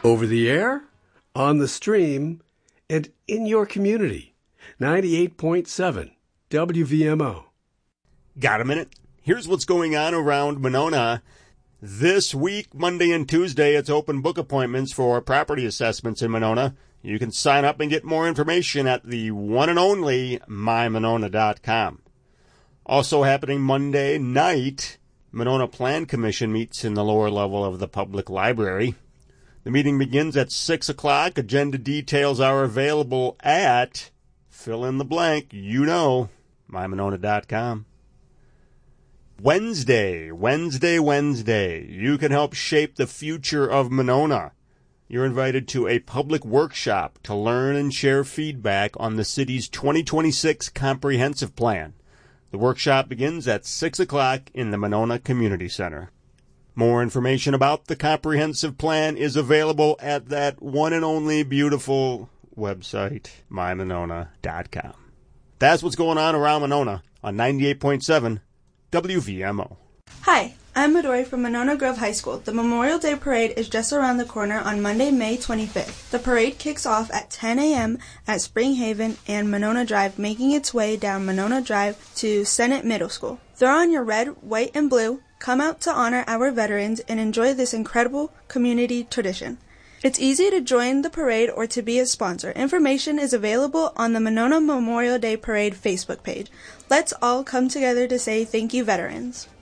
Over the air, on the stream, and in your community. 98.7 WVMO. Got a minute? Here's what's going on around Monona. This week, Monday and Tuesday, it's open book appointments for property assessments in Monona. You can sign up and get more information at the one and only mymonona.com. Also happening Monday night, Monona Plan Commission meets in the lower level of the public library. The meeting begins at 6 o'clock. Agenda details are available at, fill in the blank, mymonona.com. Wednesday. You can help shape the future of Monona. You're invited to a public workshop to learn and share feedback on the city's 2026 comprehensive plan. The workshop begins at 6 o'clock in the Monona Community Center. More information about the comprehensive plan is available at that one and only beautiful website, mymonona.com. That's what's going on around Monona on 98.7 WVMO. Hi, I'm Midori from Monona Grove High School. The Memorial Day Parade is just around the corner on Monday, May 25th. The parade kicks off at 10 a.m. at Spring Haven and Monona Drive, making its way down Monona Drive to Senate Middle School. Throw on your red, white, and blue. Come out to honor our veterans and enjoy this incredible community tradition. It's easy to join the parade or to be a sponsor. Information is available on the Monona Memorial Day Parade Facebook page. Let's all come together to say thank you, veterans.